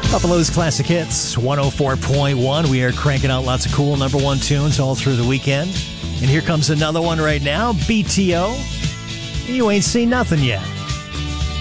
Buffalo's Classic Hits, 104.1. We are cranking out lots of cool number one tunes all through the weekend. And here comes another one right now, BTO. You ain't seen nothing yet.